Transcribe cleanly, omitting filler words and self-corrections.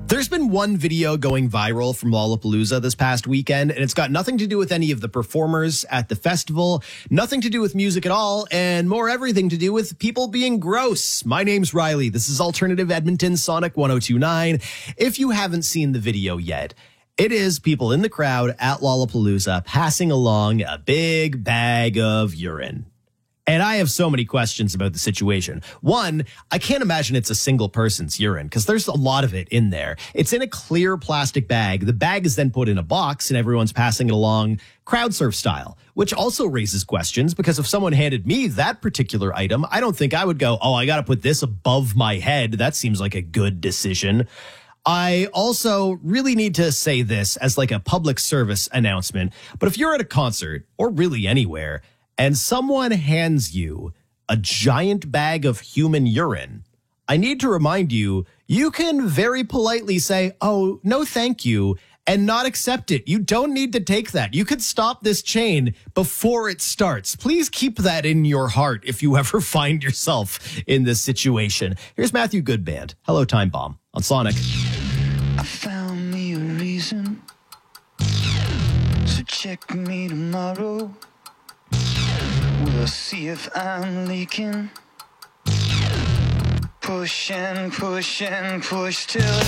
There's been one video going viral from Lollapalooza this past weekend, and it's got nothing to do with any of the performers at the festival, nothing to do with music at all, and more everything to do with people being gross. My name's Riley. This is Alternative Edmonton Sonic 102.9. If you haven't seen the video yet, it is people in the crowd at Lollapalooza passing along a big bag of urine. And I have so many questions about the situation. One, I can't imagine it's a single person's urine because there's a lot of it in there. It's in a clear plastic bag. The bag is then put in a box and everyone's passing it along crowd surf style, which also raises questions because if someone handed me that particular item, I don't think I would go, oh, I got to put this above my head. That seems like a good decision. I also really need to say this as like a public service announcement. But if you're at a concert or really anywhere, and someone hands you a giant bag of human urine, I need to remind you, you can very politely say, oh, no, thank you, and not accept it. You don't need to take that. You could stop this chain before it starts. Please keep that in your heart if you ever find yourself in this situation. Here's Matthew Goodband, Hello Time Bomb on Sonic. I found me a reason, so check me tomorrow. We'll see if I'm leaking. Push and push and push till